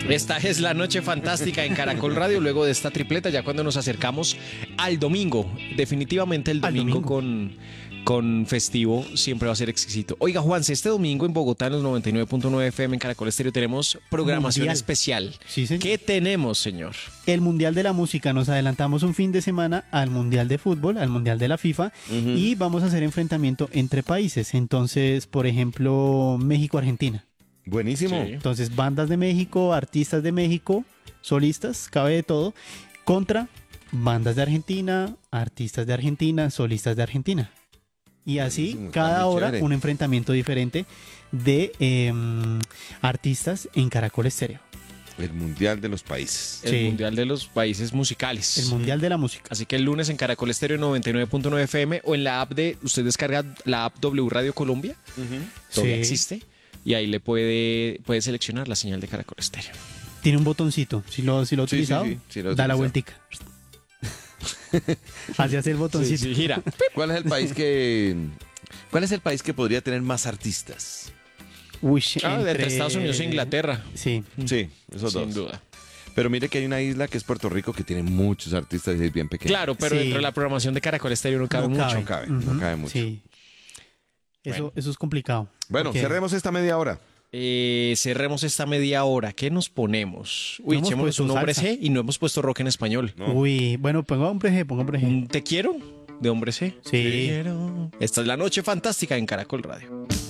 Esta es la noche fantástica en Caracol Radio. Luego de esta tripleta, ya cuando nos acercamos al domingo, definitivamente el domingo con festivo siempre va a ser exquisito. Oiga, Juanse, este domingo en Bogotá, en los 99.9 FM en Caracol Estéreo, tenemos programación especial. Sí, señor. ¿Qué tenemos, señor? El Mundial de la Música. Nos adelantamos un fin de semana al Mundial de Fútbol, al Mundial de la FIFA, y vamos a hacer enfrentamiento entre países. Entonces, por ejemplo, México-Argentina. Buenísimo. Sí. Entonces, bandas de México, artistas de México, solistas, cabe de todo, contra bandas de Argentina, artistas de Argentina, solistas de Argentina. Y así, Buenísimo, cada está muy hora, chévere. un enfrentamiento diferente de artistas en Caracol Estéreo. El Mundial de los Países. El Sí. Mundial de los Países Musicales. El Mundial de la Música. Así que el lunes en Caracol Estéreo 99.9 FM o en la app usted descarga la app W Radio Colombia, todavía Sí. existe, y ahí le puede seleccionar la señal de Caracol Estéreo. Tiene un botoncito. Si lo ha Sí, utilizado, sí, lo he da la utilizado. vueltica. Así hace el botoncito. Sí, gira. ¿Cuál es el país que podría tener más artistas? Uy, Entre Estados Unidos e Inglaterra, Sí. Sí, esos sin dos. duda. Pero mire que hay una isla que es Puerto Rico que tiene muchos artistas y es bien pequeña. Claro, pero Sí. dentro de la programación de Caracol Estéreo no cabe mucho. No cabe mucho. Sí. Eso es complicado. Bueno, Porque cerremos esta media hora. Cerremos esta media hora. ¿Qué nos ponemos? No Uy, hemos echémonos puesto un hombre salsa. C y no hemos puesto rock en español. No. Uy, bueno, ponga hombre G. Un Te quiero de hombre C. Sí. Te quiero. Esta es la noche fantástica en Caracol Radio.